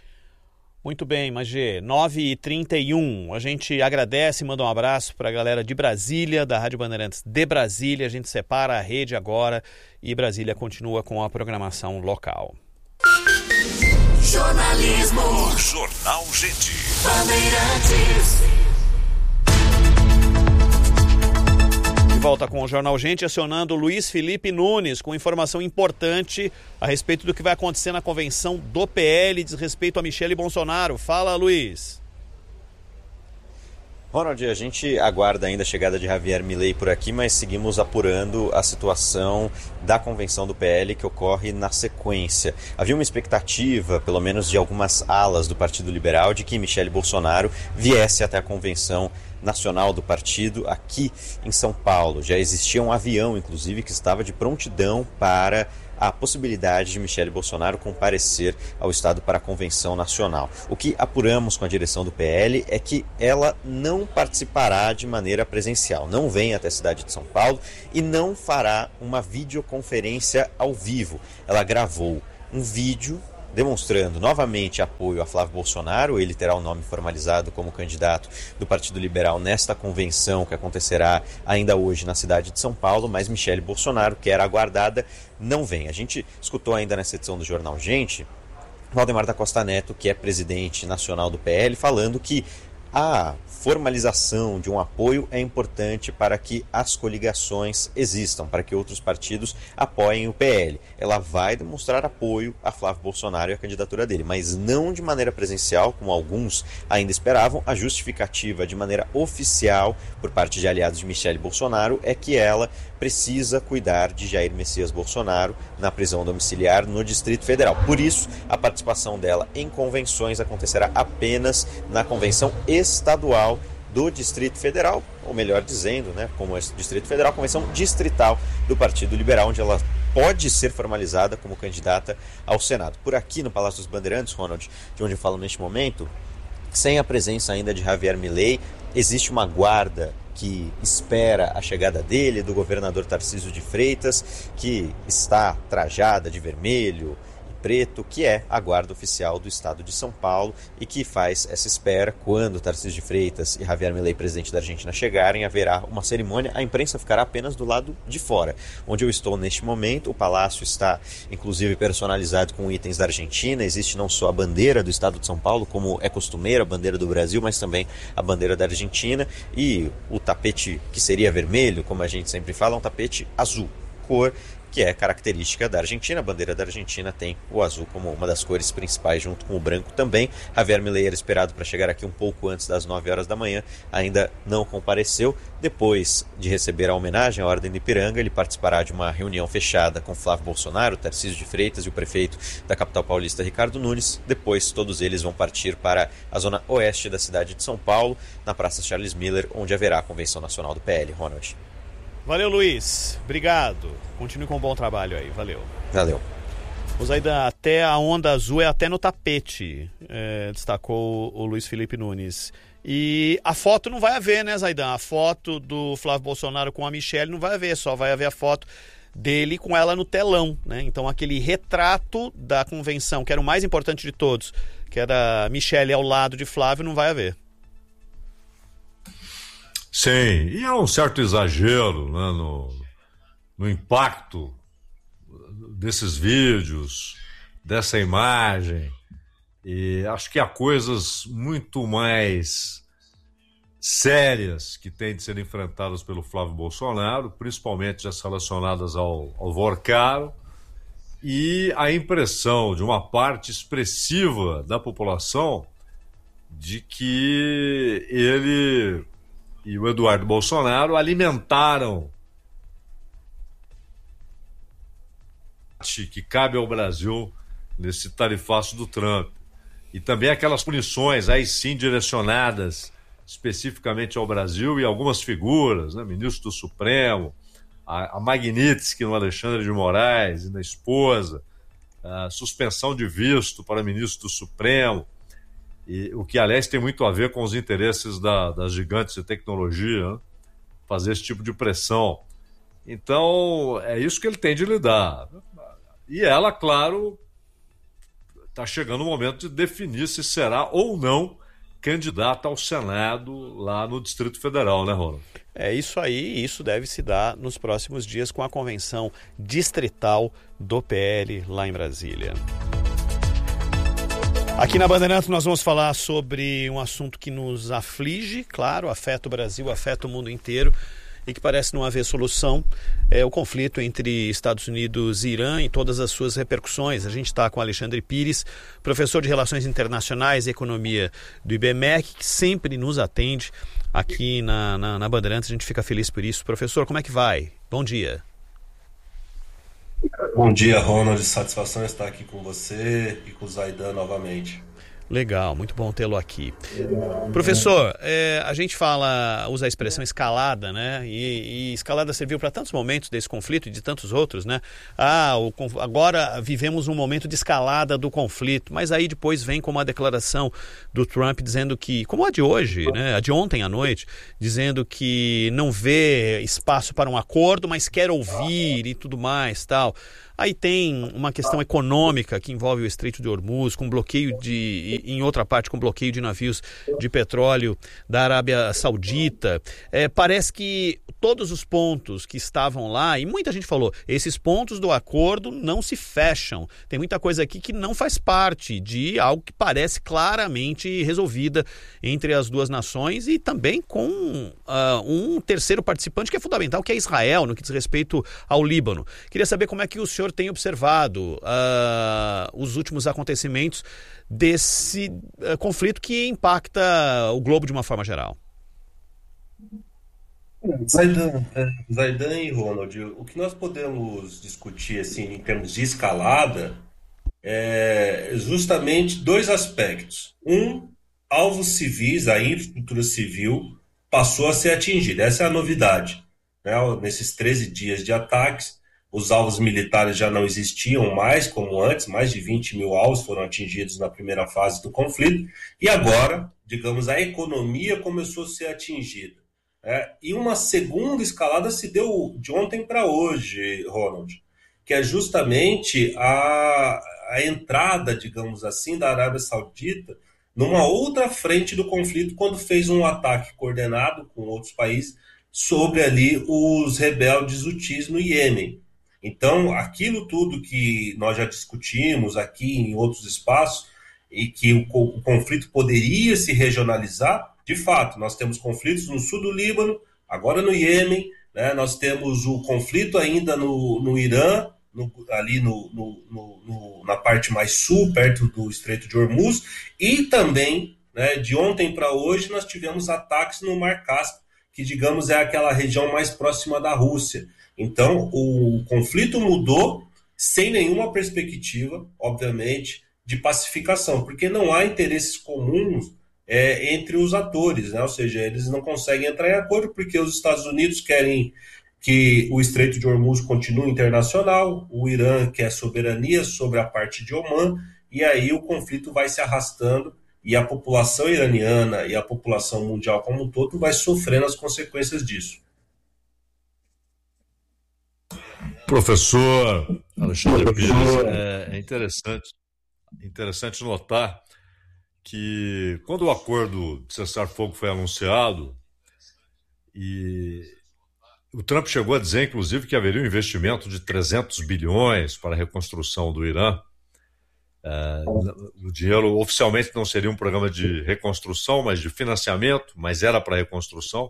Muito bem, Magê, nove e trinta e um. A gente agradece e manda um abraço para a galera de Brasília, da Rádio Bandeirantes de Brasília. A gente separa a rede agora e Brasília continua com a programação local. Jornalismo. Jornal Gente. Bandeirantes. De volta com o Jornal Gente, acionando Luiz Felipe Nunes com informação importante a respeito do que vai acontecer na convenção do P L, diz respeito a Michele Bolsonaro. Fala, Luiz. Ronald, a gente aguarda ainda a chegada de Javier Milei por aqui, mas seguimos apurando a situação da convenção do P L que ocorre na sequência. Havia uma expectativa, pelo menos de algumas alas do Partido Liberal, de que Michele Bolsonaro viesse até a convenção nacional do partido aqui em São Paulo. Já existia um avião, inclusive, que estava de prontidão para a possibilidade de Michele Bolsonaro comparecer ao Estado para a Convenção Nacional. O que apuramos com a direção do P L é que ela não participará de maneira presencial, não vem até a cidade de São Paulo e não fará uma videoconferência ao vivo. Ela gravou um vídeo demonstrando novamente apoio a Flávio Bolsonaro. Ele terá o nome formalizado como candidato do Partido Liberal nesta convenção que acontecerá ainda hoje na cidade de São Paulo, mas Michele Bolsonaro, que era aguardada, não vem. A gente escutou ainda nessa edição do Jornal Gente, Valdemar da Costa Neto, que é presidente nacional do P L, falando que a formalização de um apoio é importante para que as coligações existam, para que outros partidos apoiem o P L. Ela vai demonstrar apoio a Flávio Bolsonaro e a candidatura dele, mas não de maneira presencial, como alguns ainda esperavam. A justificativa de maneira oficial por parte de aliados de Michele Bolsonaro é que ela precisa cuidar de Jair Messias Bolsonaro na prisão domiciliar no Distrito Federal. Por isso, a participação dela em convenções acontecerá apenas na convenção estadual do Distrito Federal, ou melhor dizendo, né, como é Distrito Federal, convenção distrital do Partido Liberal, onde ela pode ser formalizada como candidata ao Senado. Por aqui no Palácio dos Bandeirantes, Ronald, de onde eu falo neste momento, sem a presença ainda de Javier Milei, existe uma guarda que espera a chegada dele, do governador Tarcísio de Freitas, que está trajada de vermelho e preto, que é a guarda oficial do estado de São Paulo e que faz essa espera. Quando Tarcísio de Freitas e Javier Milei, presidente da Argentina, chegarem, haverá uma cerimônia. A imprensa ficará apenas do lado de fora. Onde eu estou neste momento, o palácio está inclusive personalizado com itens da Argentina. Existe não só a bandeira do estado de São Paulo, como é costumeiro, a bandeira do Brasil, mas também a bandeira da Argentina, e o tapete que seria vermelho, como a gente sempre fala, é um tapete azul, cor que é característica da Argentina. A bandeira da Argentina tem o azul como uma das cores principais, junto com o branco também. Javier Milei era esperado para chegar aqui um pouco antes das nove horas da manhã, ainda não compareceu. Depois de receber a homenagem à Ordem do Ipiranga, ele participará de uma reunião fechada com Flávio Bolsonaro, Tarcísio de Freitas e o prefeito da capital paulista, Ricardo Nunes. Depois, todos eles vão partir para a zona oeste da cidade de São Paulo, na Praça Charles Miller, onde haverá a Convenção Nacional do P L. Ronald. Valeu, Luiz. Obrigado. Continue com um bom trabalho aí. Valeu. Valeu. O Zaidan, até a onda azul é até no tapete, é, destacou o Luiz Felipe Nunes. E a foto não vai haver, né, Zaidan? A foto do Flávio Bolsonaro com a Michele não vai haver, só vai haver a foto dele com ela no telão, né? Então aquele retrato da convenção, que era o mais importante de todos, que era a Michele ao lado de Flávio, não vai haver. Sim, e há um certo exagero, né, no, no impacto desses vídeos, dessa imagem, e acho que há coisas muito mais sérias que têm de ser enfrentadas pelo Flávio Bolsonaro, principalmente as relacionadas ao, ao Vorcaro, e a impressão de uma parte expressiva da população de que ele e o Eduardo Bolsonaro alimentaram que cabe ao Brasil nesse tarifaço do Trump. E também aquelas punições, aí sim direcionadas especificamente ao Brasil e algumas figuras, né? Ministro do Supremo, a, a Magnitsky no Alexandre de Moraes e na esposa, a suspensão de visto para ministro do Supremo, e, o que, aliás, tem muito a ver com os interesses da, das gigantes de tecnologia, né? Fazer esse tipo de pressão. Então, é isso que ele tem de lidar. E ela, claro, está chegando o momento de definir se será ou não candidata ao Senado lá no Distrito Federal, né, Ronald? É isso aí, isso deve se dar nos próximos dias com a convenção distrital do P L lá em Brasília. Aqui na Bandeirantes nós vamos falar sobre um assunto que nos aflige, claro, afeta o Brasil, afeta o mundo inteiro, e que parece não haver solução, é o conflito entre Estados Unidos e Irã e todas as suas repercussões. A gente está com o Alexandre Pires, professor de Relações Internacionais e Economia do I B M E C, que sempre nos atende aqui na, na, na Bandeirantes. A gente fica feliz por isso. Professor, como é que vai? Bom dia. Bom dia, Ronald. Satisfação estar aqui com você e com o Zaidan novamente. Legal, muito bom tê-lo aqui. Professor, é, a gente fala, usa a expressão escalada, né? E, e escalada serviu para tantos momentos desse conflito e de tantos outros, né? Ah, o, agora vivemos um momento de escalada do conflito, mas aí depois vem com uma declaração do Trump dizendo que, como a de hoje, né? A de ontem à noite, dizendo que não vê espaço para um acordo, mas quer ouvir e tudo mais, tal. Aí tem uma questão econômica que envolve o Estreito de Hormuz, com bloqueio de, em outra parte, com bloqueio de navios de petróleo da Arábia Saudita. É, parece que todos os pontos que estavam lá, e muita gente falou, esses pontos do acordo não se fecham. Tem muita coisa aqui que não faz parte de algo que parece claramente resolvida entre as duas nações e também com uh, um terceiro participante que é fundamental, que é Israel, no que diz respeito ao Líbano. Queria saber como é que o senhor tem observado uh, os últimos acontecimentos desse uh, conflito que impacta o globo de uma forma geral. Zaidan, Zaidan e Ronald, o que nós podemos discutir assim, em termos de escalada é justamente dois aspectos. Um, alvos civis, a infraestrutura civil passou a ser atingida. Essa é a novidade, né? Nesses treze dias de ataques, os alvos militares já não existiam mais como antes, mais de vinte mil alvos foram atingidos na primeira fase do conflito, e agora, digamos, a economia começou a ser atingida. É, e uma segunda escalada se deu de ontem para hoje, Ronald, que é justamente a, a entrada, digamos assim, da Arábia Saudita numa outra frente do conflito, quando fez um ataque coordenado com outros países sobre ali os rebeldes hutis no Iêmen. Então, aquilo tudo que nós já discutimos aqui em outros espaços e que o, o conflito poderia se regionalizar, de fato, nós temos conflitos no sul do Líbano, agora no Iêmen, né? Nós temos o conflito ainda no, no Irã, no, ali no, no, no, na parte mais sul, perto do Estreito de Hormuz, e também, né, de ontem para hoje, nós tivemos ataques no Mar Cáspio, que, digamos, é aquela região mais próxima da Rússia. Então, o conflito mudou sem nenhuma perspectiva, obviamente, de pacificação, porque não há interesses comuns é, entre os atores, né? Ou seja, eles não conseguem entrar em acordo porque os Estados Unidos querem que o Estreito de Hormuz continue internacional, o Irã quer soberania sobre a parte de Omã, e aí o conflito vai se arrastando e a população iraniana e a população mundial como um todo vai sofrendo as consequências disso. Professor Alexandre Pires, é interessante, interessante notar que quando o acordo de cessar-fogo foi anunciado, e o Trump chegou a dizer, inclusive, que haveria um investimento de trezentos bilhões para a reconstrução do Irã. É, o dinheiro oficialmente não seria um programa de reconstrução, mas de financiamento, mas era para reconstrução.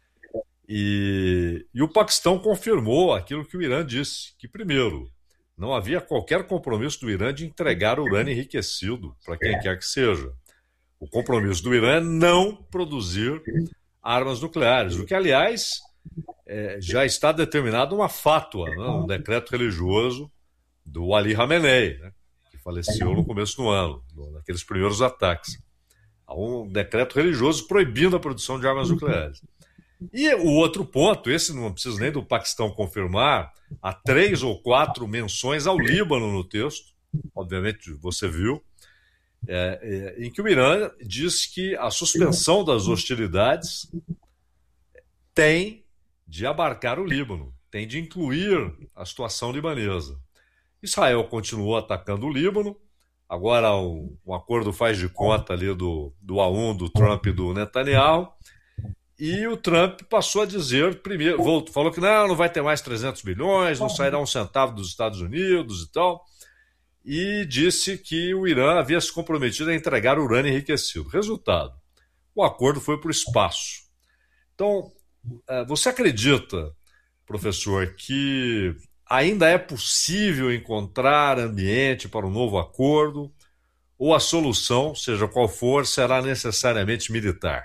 E, e o Paquistão confirmou aquilo que o Irã disse, que, primeiro, não havia qualquer compromisso do Irã de entregar urânio enriquecido para quem quer que seja. O compromisso do Irã é não produzir armas nucleares, o que, aliás, é, já está determinado uma fátua, né, um decreto religioso do Ali Khamenei, né, que faleceu no começo do ano, naqueles primeiros ataques. Há um decreto religioso proibindo a produção de armas nucleares. E o outro ponto, esse não precisa nem do Paquistão confirmar, há três ou quatro menções ao Líbano no texto, obviamente você viu, é, é, em que o Irã diz que a suspensão das hostilidades tem de abarcar o Líbano, tem de incluir a situação libanesa. Israel continuou atacando o Líbano, agora um, um acordo faz de conta ali do, do A um, do Trump e do Netanyahu. E o Trump passou a dizer, primeiro, voltou, falou que não, não vai ter mais trezentos bilhões, não sairá um centavo dos Estados Unidos e tal, e disse que o Irã havia se comprometido a entregar urânio enriquecido. Resultado, o acordo foi para o espaço. Então, Você acredita, professor, que ainda é possível encontrar ambiente para um novo acordo, ou a solução, seja qual for, será necessariamente militar?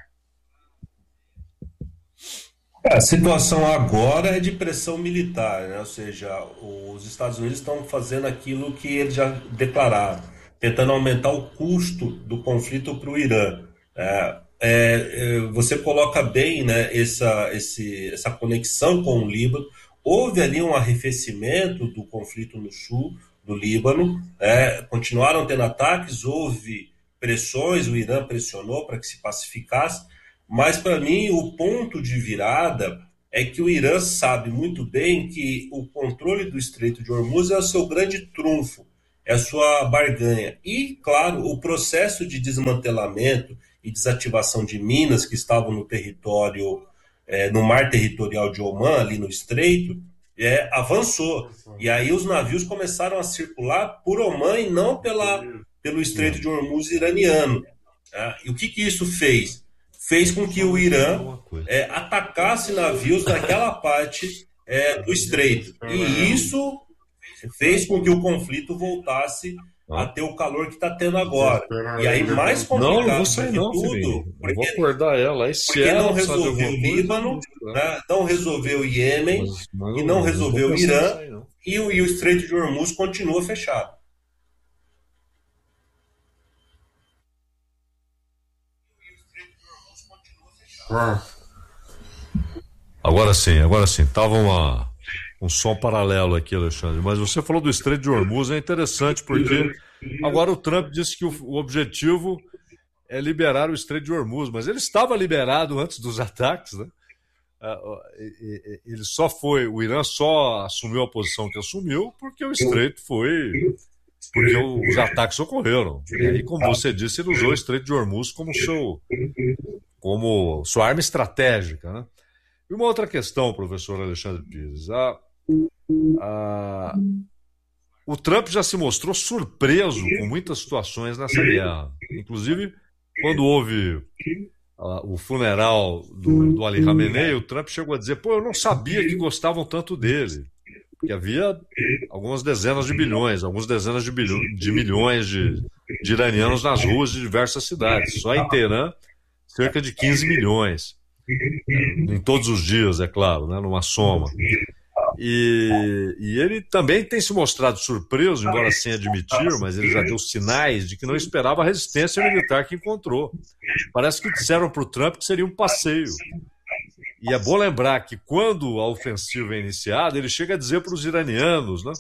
A situação agora é de pressão militar, né? Ou seja, os Estados Unidos estão fazendo aquilo que eles já declararam, tentando aumentar o custo do conflito para o Irã. É, é, você coloca bem, né, essa, esse, essa conexão com o Líbano. Houve ali um arrefecimento do conflito no sul do Líbano, é, continuaram tendo ataques, houve pressões, o Irã pressionou para que se pacificasse, mas para mim o ponto de virada é que o Irã sabe muito bem que o controle do Estreito de Hormuz é o seu grande trunfo, é a sua barganha. E, claro, o processo de desmantelamento e desativação de minas que estavam no território, é, no mar territorial de Omã, ali no Estreito, é, avançou. E aí os navios começaram a circular por Omã e não pela, pelo Estreito de Hormuz iraniano. Tá? E o que, que isso fez? Fez com que o Irã é, atacasse navios naquela parte é, do Estreito. E isso fez com que o conflito voltasse a ter o calor que está tendo agora. E aí, mais complicado não, não vou sair, do que não, tudo, porque, eu vou acordar ela. porque não resolveu o Líbano, né, não resolveu o Iêmen, mas, mas, e não resolveu o Irã, sair, e, o, e o Estreito de Hormuz continua fechado. Agora sim, agora sim. Tava uma, um som paralelo aqui, Alexandre. Mas você falou do Estreito de Hormuz, é interessante porque agora o Trump disse que o, o objetivo é liberar o Estreito de Hormuz, mas ele estava liberado antes dos ataques, né? Ele só foi, o Irã só assumiu a posição que assumiu porque o Estreito foi, porque os ataques ocorreram. E aí, como você disse, ele usou o Estreito de Hormuz como seu, como sua arma estratégica, né? E uma outra questão, professor Alexandre Pires, a, a, o Trump já se mostrou surpreso com muitas situações nessa guerra, inclusive quando houve a, o funeral do, do Ali Khamenei, o Trump chegou a dizer, pô, eu não sabia que gostavam tanto dele, porque havia algumas dezenas de bilhões, algumas dezenas de, bilhões, de milhões de, de iranianos nas ruas de diversas cidades, só em Teherã cerca de quinze milhões. Em todos os dias, é claro, né, numa soma. E, e ele também tem se mostrado surpreso, embora sem admitir, mas ele já deu sinais de que não esperava a resistência militar que encontrou. Parece que disseram para o Trump que seria um passeio. E é bom lembrar que quando a ofensiva é iniciada, ele chega a dizer para os iranianos, né,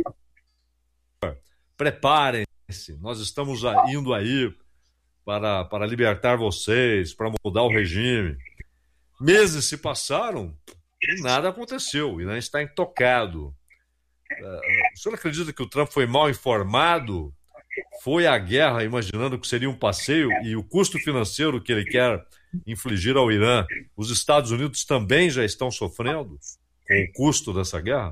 preparem-se, nós estamos indo aí para, para libertar vocês, para mudar o regime. Meses se passaram e nada aconteceu. O Irã está intocado. O senhor acredita que o Trump foi mal informado? Foi à guerra imaginando que seria um passeio e o custo financeiro que ele quer infligir ao Irã, os Estados Unidos também já estão sofrendo com o custo dessa guerra?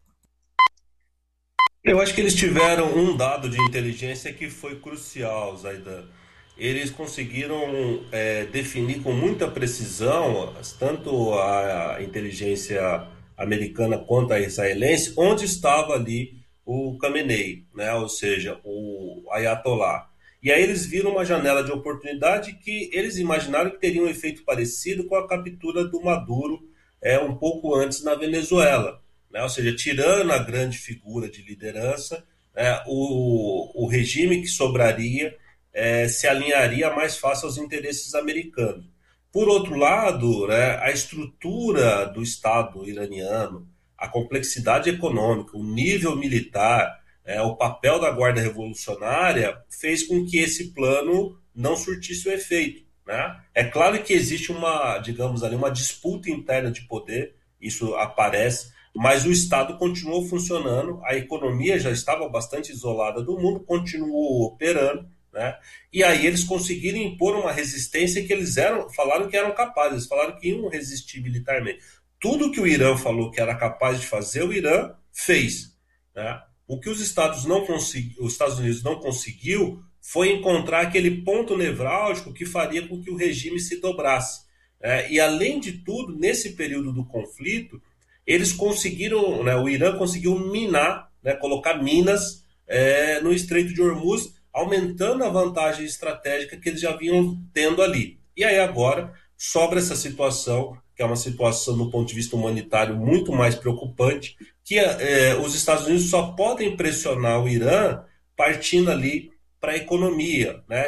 Eu acho que eles tiveram um dado de inteligência que foi crucial, Zaidan. Eles conseguiram é, definir com muita precisão, tanto a inteligência americana quanto a israelense, onde estava ali o Khamenei, né? Ou seja, o Ayatollah. E aí eles viram uma janela de oportunidade que eles imaginaram que teria um efeito parecido com a captura do Maduro é, um pouco antes na Venezuela, né? Ou seja, tirando a grande figura de liderança, é, o, o regime que sobraria É, se alinharia mais fácil aos interesses americanos. Por outro lado, né, a estrutura do Estado iraniano, a complexidade econômica, o nível militar, é, o papel da Guarda Revolucionária fez com que esse plano não surtisse o efeito, né? É claro que existe uma, digamos ali, uma disputa interna de poder, isso aparece, mas o Estado continuou funcionando, a economia já estava bastante isolada do mundo, continuou operando, né? E aí eles conseguiram impor uma resistência que eles eram, falaram que eram capazes, eles falaram que iam resistir militarmente. Tudo que o Irã falou que era capaz de fazer, o Irã fez, né? O que os Estados, não consegui, os Estados Unidos não conseguiu foi encontrar aquele ponto nevrálgico que faria com que o regime se dobrasse. É, e além de tudo, nesse período do conflito, eles conseguiram, né, o Irã conseguiu minar, né, colocar minas é, no Estreito de Hormuz, aumentando a vantagem estratégica que eles já vinham tendo ali. E aí agora sobra essa situação, que é uma situação do ponto de vista humanitário muito mais preocupante, que é, os Estados Unidos só podem pressionar o Irã partindo ali para a economia, né?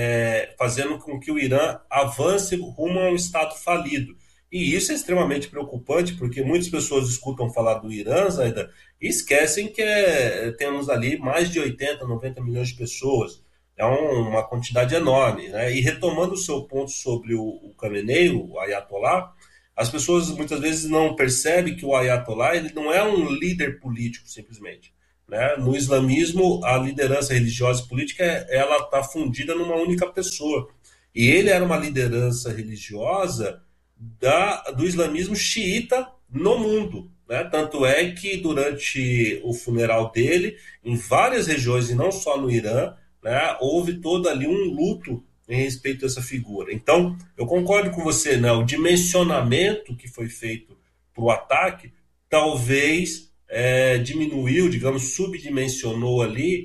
É, fazendo com que o Irã avance rumo a um estado falido. E isso é extremamente preocupante, porque muitas pessoas escutam falar do Irã, Zaida, e esquecem que é, temos ali mais de oitenta, noventa milhões de pessoas. É um, uma quantidade enorme, né? E retomando o seu ponto sobre o, o Khamenei, o Ayatollah, as pessoas muitas vezes não percebem que o Ayatollah ele não é um líder político, simplesmente. Né? No islamismo, a liderança religiosa e política ela está fundida numa única pessoa. E ele era uma liderança religiosa da, do islamismo xiita no mundo. Né? Tanto é que durante o funeral dele, em várias regiões, e não só no Irã, né, houve todo ali um luto em respeito a essa figura. Então, eu concordo com você, né? O dimensionamento que foi feito para o ataque talvez é, diminuiu, digamos, subdimensionou ali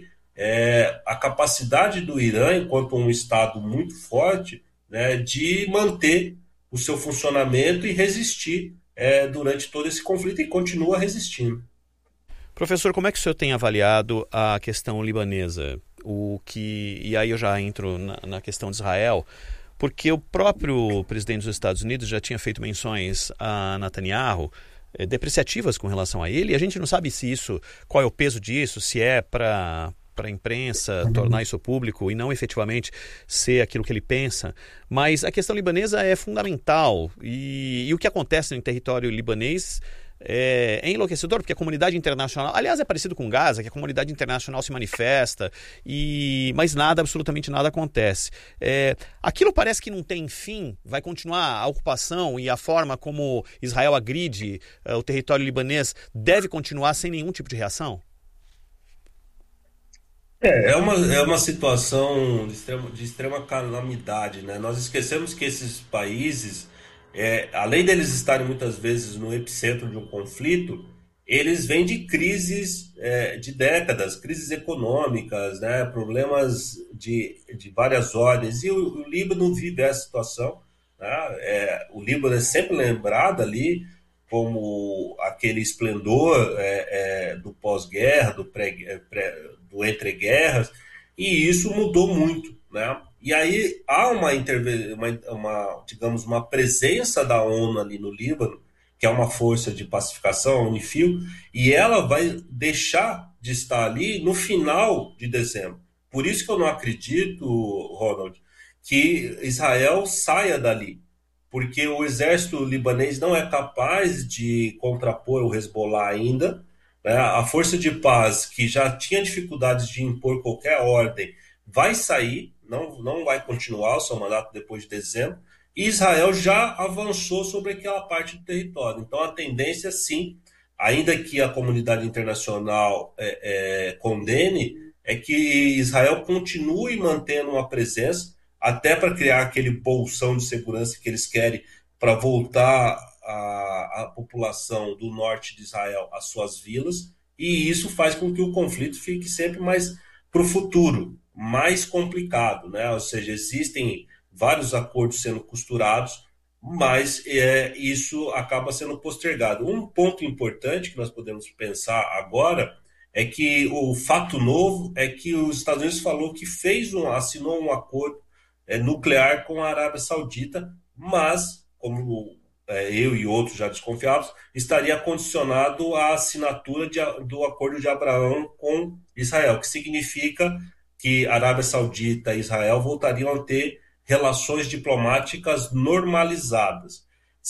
é, a capacidade do Irã, enquanto um Estado muito forte, né, de manter o seu funcionamento e resistir é, durante todo esse conflito, e continua resistindo. Professor, como é que o senhor tem avaliado a questão libanesa? O que, e aí eu já entro na, na questão de Israel, porque o próprio presidente dos Estados Unidos já tinha feito menções a Netanyahu eh, depreciativas com relação a ele, e a gente não sabe se isso, qual é o peso disso, se é para para a imprensa uhum. tornar isso público e não efetivamente ser aquilo que ele pensa, mas a questão libanesa é fundamental, e, e o que acontece no território libanês É, é enlouquecedor, porque a comunidade internacional, aliás, é parecido com Gaza, que a comunidade internacional se manifesta, e, mas nada, absolutamente nada acontece. É, aquilo parece que não tem fim, vai continuar a ocupação e a forma como Israel agride é, o território libanês deve continuar sem nenhum tipo de reação? É, é uma, é uma situação de extrema, de extrema calamidade, né? Nós esquecemos que esses países, É, além deles estarem muitas vezes no epicentro de um conflito, eles vêm de crises é, de décadas, crises econômicas, né, problemas de, de várias ordens, e o, o Líbano vive essa situação. Né, é, o Líbano é sempre lembrado ali como aquele esplendor é, é, do pós-guerra, do, pré, pré, do entre-guerras, e isso mudou muito, né? E aí há uma, uma, uma, digamos, uma presença da ONU ali no Líbano, que é uma força de pacificação, a Unifil, e ela vai deixar de estar ali no final de dezembro. Por isso que eu não acredito, Ronald, que Israel saia dali, porque o exército libanês não é capaz de contrapor o Hezbollah ainda, né? A força de paz, que já tinha dificuldades de impor qualquer ordem, vai sair, não, não vai continuar o seu mandato depois de dezembro, e Israel já avançou sobre aquela parte do território. Então a tendência, sim, ainda que a comunidade internacional é, é, condene, é que Israel continue mantendo uma presença, até para criar aquele bolsão de segurança que eles querem para voltar a, a população do norte de Israel às suas vilas, e isso faz com que o conflito fique sempre mais para o futuro, mais complicado, né? Ou seja, existem vários acordos sendo costurados, mas é, isso acaba sendo postergado. Um ponto importante que nós podemos pensar agora é que o fato novo é que os Estados Unidos falou que fez um, assinou um acordo é, nuclear com a Arábia Saudita, mas, como é, eu e outros já desconfiados, estaria condicionado à assinatura de, do Acordo de Abraão com Israel, que significa que a Arábia Saudita e Israel voltariam a ter relações diplomáticas normalizadas.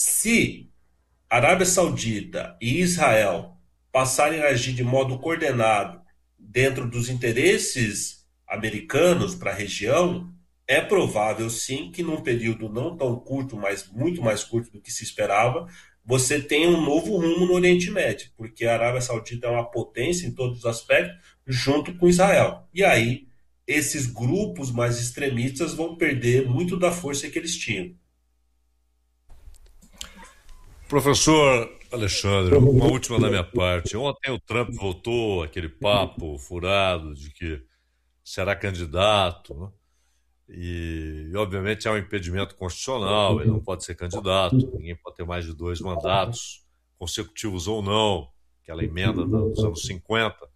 Se Arábia Saudita e Israel passarem a agir de modo coordenado dentro dos interesses americanos para a região, é provável, sim, que num período não tão curto, mas muito mais curto do que se esperava, você tenha um novo rumo no Oriente Médio, porque a Arábia Saudita é uma potência em todos os aspectos, junto com Israel. E aí, esses grupos mais extremistas vão perder muito da força que eles tinham. Professor Alexandre, uma última da minha parte. Ontem o Trump voltou aquele papo furado de que será candidato, né? E, obviamente, há um impedimento constitucional, ele não pode ser candidato, ninguém pode ter mais de dois mandatos, consecutivos ou não, aquela emenda dos anos cinquenta.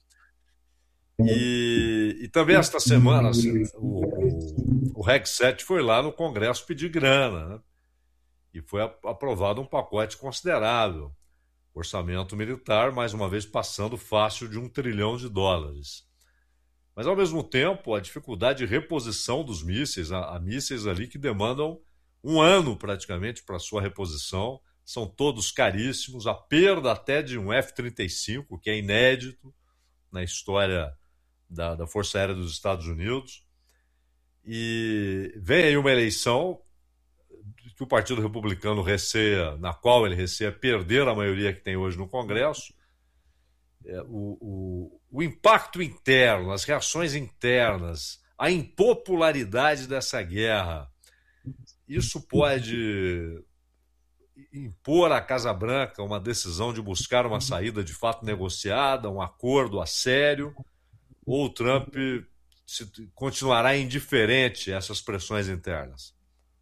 E, e também esta semana assim, o, o, o Reg sete foi lá no Congresso pedir grana, né? E foi aprovado um pacote considerável. Orçamento militar, mais uma vez, passando fácil de um trilhão de dólares. Mas, ao mesmo tempo, a dificuldade de reposição dos mísseis, há, há mísseis ali que demandam um ano praticamente para sua reposição, são todos caríssimos, a perda até de um F trinta e cinco, que é inédito na história da, da Força Aérea dos Estados Unidos. E vem aí uma eleição que o Partido Republicano receia, na qual ele receia perder a maioria que tem hoje no Congresso. É, o, o, o impacto interno, as reações internas, a impopularidade dessa guerra, isso pode impor à Casa Branca uma decisão de buscar uma saída de fato negociada, um acordo a sério, ou o Trump se, continuará indiferente a essas pressões internas?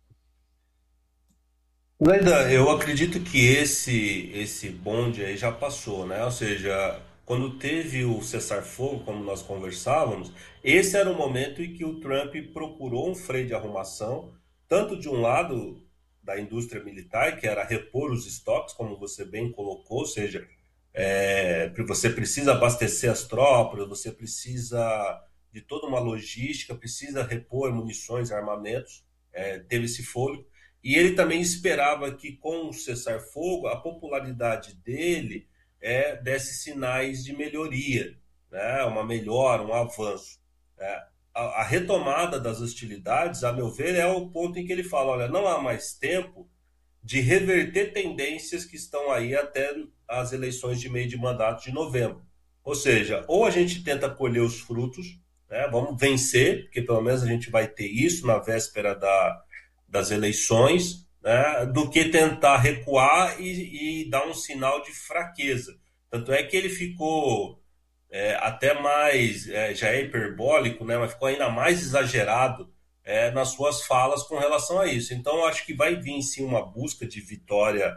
Leda, eu acredito que esse, esse bonde aí já passou, né? Ou seja, quando teve o cessar-fogo, como nós conversávamos, esse era o momento em que o Trump procurou um freio de arrumação, tanto de um lado da indústria militar, que era repor os estoques, como você bem colocou, ou seja, é, você precisa abastecer as tropas, você precisa de toda uma logística, precisa repor munições, armamentos, é, teve esse fôlego. E ele também esperava que, com o cessar-fogo, a popularidade dele é, desse sinais de melhoria, né? Uma melhora, um avanço. Né? A, a retomada das hostilidades, a meu ver, é o ponto em que ele fala, olha, não há mais tempo de reverter tendências que estão aí até as eleições de meio de mandato de novembro. Ou seja, ou a gente tenta colher os frutos, né? Vamos vencer, porque pelo menos a gente vai ter isso na véspera da... das eleições, né, do que tentar recuar e, e dar um sinal de fraqueza. Tanto é que ele ficou é, até mais, é, já é hiperbólico, né, mas ficou ainda mais exagerado é, nas suas falas com relação a isso. Então, eu acho que vai vir, sim, uma busca de vitória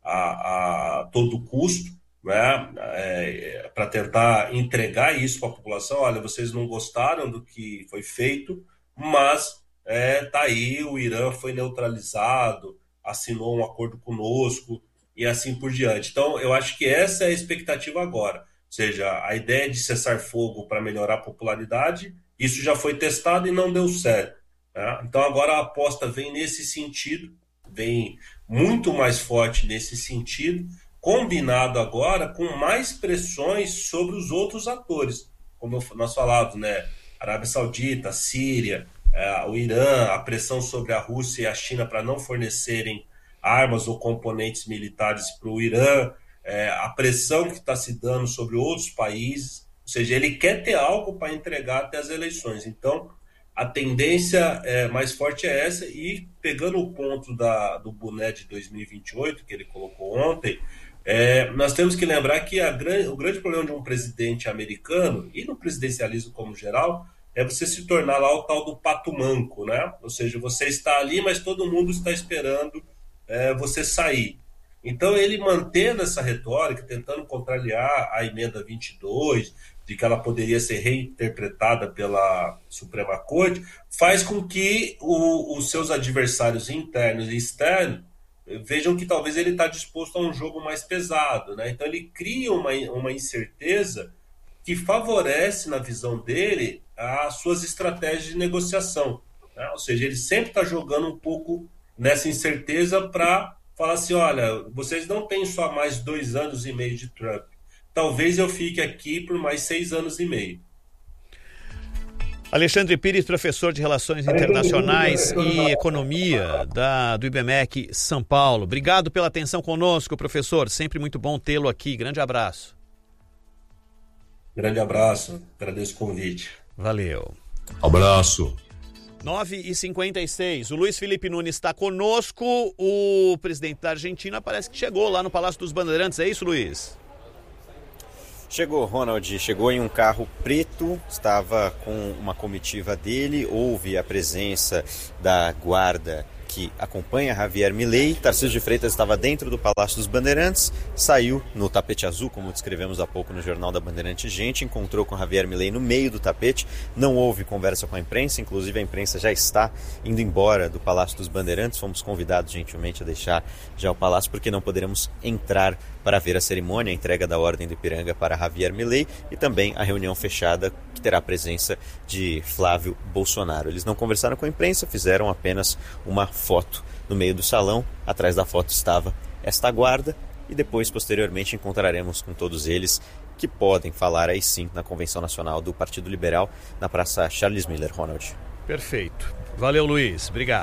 a, a todo custo, né, é, para tentar entregar isso para a população. Olha, vocês não gostaram do que foi feito, mas... É, tá aí, o Irã foi neutralizado, assinou um acordo conosco e assim por diante. Então, eu acho que essa é a expectativa agora. Ou seja, a ideia de cessar fogo para melhorar a popularidade, isso já foi testado e não deu certo. Né? Então, agora a aposta vem nesse sentido, vem muito mais forte nesse sentido, combinado agora com mais pressões sobre os outros atores. Como nós falávamos, né? Arábia Saudita, Síria... É, o Irã, a pressão sobre a Rússia e a China para não fornecerem armas ou componentes militares para o Irã, é, a pressão que está se dando sobre outros países, ou seja, ele quer ter algo para entregar até as eleições. Então, a tendência é, mais forte é essa, e pegando o ponto da, do boné de dois mil e vinte e oito, que ele colocou ontem, é, nós temos que lembrar que a, o grande problema de um presidente americano, e no presidencialismo como geral, é você se tornar lá o tal do pato manco, né? Ou seja, você está ali, mas todo mundo está esperando é, você sair. Então, ele mantendo essa retórica, tentando contrariar a emenda vinte e dois, de que ela poderia ser reinterpretada pela Suprema Corte, faz com que o, os seus adversários internos e externos vejam que talvez ele está disposto a um jogo mais pesado, né? Então, ele cria uma, uma incerteza que favorece, na visão dele, as suas estratégias de negociação. Né? Ou seja, ele sempre está jogando um pouco nessa incerteza para falar assim, olha, vocês não têm só mais dois anos e meio de Trump. Talvez eu fique aqui por mais seis anos e meio. Alexandre Pires, professor de Relações Internacionais e Economia da, do I B M E C São Paulo. Obrigado pela atenção conosco, professor. Sempre muito bom tê-lo aqui. Grande abraço. Grande abraço. Agradeço o convite. Valeu. Abraço. nove e cinquenta e seis. O Luiz Felipe Nunes está conosco. O presidente da Argentina parece que chegou lá no Palácio dos Bandeirantes. É isso, Luiz? Chegou, Ronald, chegou em um carro preto, estava com uma comitiva dele, houve a presença da guarda que acompanha Javier Milei. Tarcísio de Freitas estava dentro do Palácio dos Bandeirantes, saiu no tapete azul, como descrevemos há pouco no Jornal da Bandeirante Gente, encontrou com Javier Milei no meio do tapete, não houve conversa com a imprensa, inclusive a imprensa já está indo embora do Palácio dos Bandeirantes, fomos convidados gentilmente a deixar já o palácio, porque não poderemos entrar para ver a cerimônia, a entrega da Ordem do Ipiranga para Javier Milei e também a reunião fechada que terá a presença de Flávio Bolsonaro. Eles não conversaram com a imprensa, fizeram apenas uma foto no meio do salão. Atrás da foto estava esta guarda e depois, posteriormente, encontraremos com todos eles que podem falar aí sim na Convenção Nacional do Partido Liberal na Praça Charles Miller, Ronald. Perfeito. Valeu, Luiz. Obrigado.